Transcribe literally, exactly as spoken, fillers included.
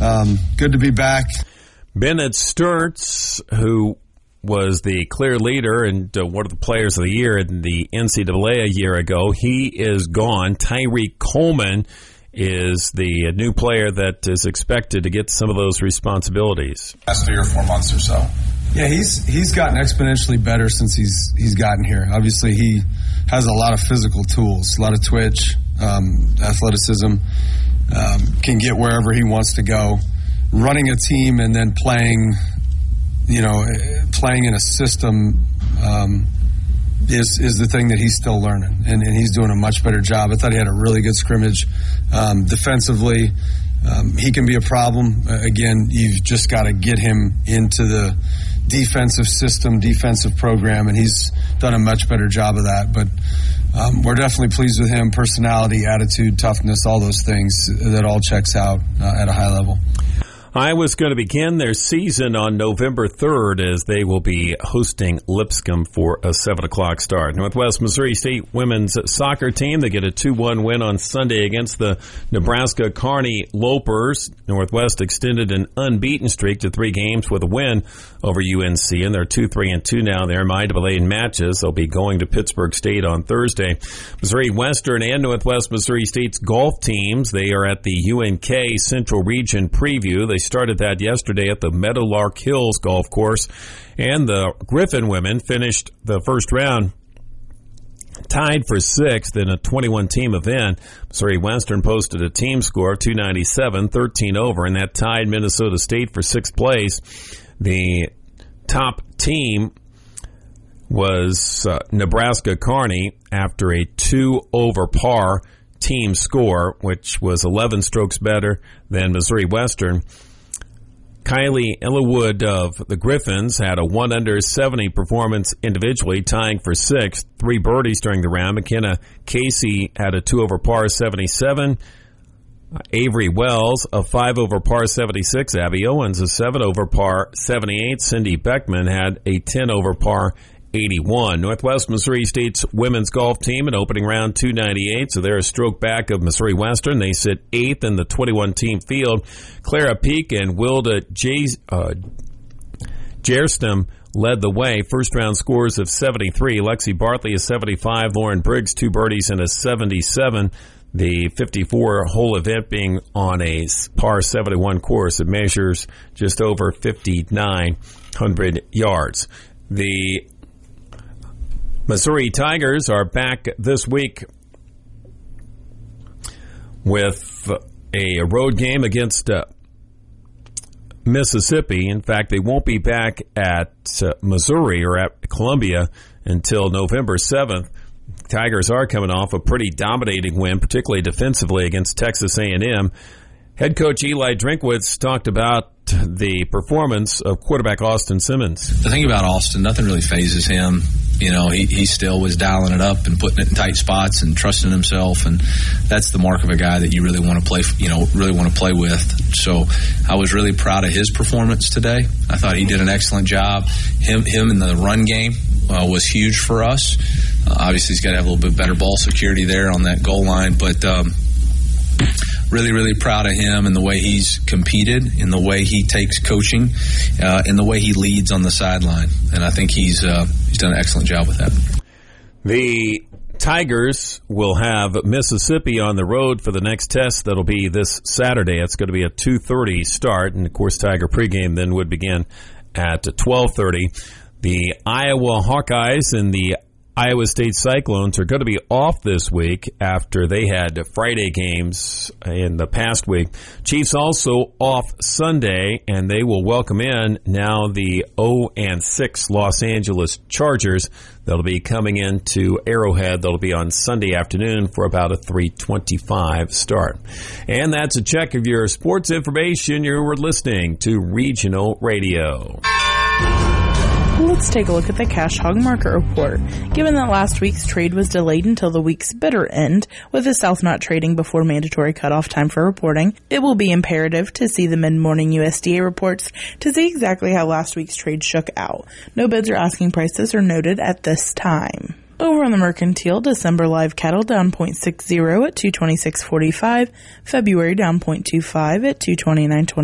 Um, good to be back. Bennett Sturtz, who was the clear leader and uh, one of the players of the year in the N C double A a year ago, he is gone. Tyree Coleman is the new player that is expected to get some of those responsibilities. Last three or four months or so. Yeah, he's he's gotten exponentially better since he's he's gotten here. Obviously, he has a lot of physical tools, a lot of twitch, um, athleticism, um, can get wherever he wants to go. Running a team and then playing, you know, playing in a system um, is is the thing that he's still learning, and, and he's doing a much better job. I thought he had a really good scrimmage um, defensively. Um, he can be a problem. Uh, again, you've just got to get him into the defensive system, defensive program, and he's done a much better job of that. But um, we're definitely pleased with him. Personality, attitude, toughness, all those things, that all checks out uh, at a high level. Iowa's going to begin their season on November third as they will be hosting Lipscomb for a seven o'clock start. Northwest Missouri State women's soccer team, they get a two one win on Sunday against the Nebraska Kearney Lopers. Northwest extended an unbeaten streak to three games with a win over U N C, and they're two three and two now in their M I A A matches. They'll be going to Pittsburgh State on Thursday. Missouri Western and Northwest Missouri State's golf teams, they are at the U N K Central Region Preview. They started that yesterday at the Meadowlark Hills Golf Course, and the Griffin women finished the first round tied for sixth in a twenty-one team event. Missouri Western posted a team score of two ninety-seven, thirteen over, and that tied Minnesota State for sixth place. The top team was uh, Nebraska Kearney after a two over par team score, which was eleven strokes better than Missouri Western. Kylie Illerwood of the Griffins had a one under seventy performance individually, tying for sixth. Three birdies during the round. McKenna Casey had a two over par seventy-seven. Avery Wells a five over par seventy-six. Abby Owens a seven over par seventy-eight. Cindy Beckman had a ten over par eighty-one. Northwest Missouri State's women's golf team in opening round two ninety-eight, so they're a stroke back of Missouri Western. They sit eighth in the twenty-one team field. Clara Peak and Wilda J- uh, Jerstam led the way. First round scores of seventy-three. Lexi Bartley a seventy-five. Lauren Briggs two birdies and a seventy-seven. The fifty-four hole event being on a par seventy-one course. It measures just over fifty-nine hundred yards. The Missouri Tigers are back this week with a road game against uh, Mississippi. In fact, they won't be back at uh, Missouri or at Columbia until November seventh. Tigers are coming off a pretty dominating win, particularly defensively, against Texas A and M. Head coach Eli Drinkwitz talked about the performance of quarterback Austin Simmons. The thing about Austin, nothing really phases him. You know, he, he still was dialing it up and putting it in tight spots and trusting himself, and that's the mark of a guy that you really want to play, you know, really want to play with. So I was really proud of his performance today. I thought he did an excellent job. Him, him in the run game uh, was huge for us. Uh, obviously, he's got to have a little bit better ball security there on that goal line, but um, really, really proud of him and the way he's competed, in the way he takes coaching, uh, in the way he leads on the sideline. And I think he's uh, he's done an excellent job with that. The Tigers will have Mississippi on the road for the next test. That'll be this Saturday. It's going to be a two thirty start, and, of course, Tiger pregame then would begin at twelve thirty. The Iowa Hawkeyes and the Iowa State Cyclones are going to be off this week after they had Friday games in the past week. Chiefs also off Sunday, and they will welcome in now the oh and six Los Angeles Chargers. They'll be coming into Arrowhead. They'll be on Sunday afternoon for about a three twenty-five start. And that's a check of your sports information. You were listening to Regional Radio. Let's take a look at the Cash Hog Market Report. Given that last week's trade was delayed until the week's bitter end, with the South not trading before mandatory cutoff time for reporting, it will be imperative to see the mid-morning U S D A reports to see exactly how last week's trade shook out. No bids or asking prices are noted at this time. Over on the Mercantile, December live cattle down zero point six zero at two twenty-six forty-five, February down zero point two five at two twenty-nine twenty.